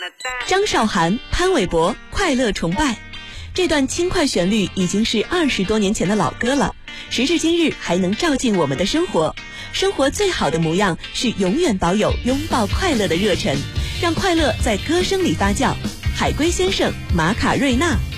张韶涵、潘玮柏，快乐崇拜。这段轻快旋律已经是20多年前的老歌了，时至今日还能照进我们的生活。生活最好的模样是永远保有拥抱快乐的热忱，让快乐在歌声里发酵。海龟先生，马卡瑞纳。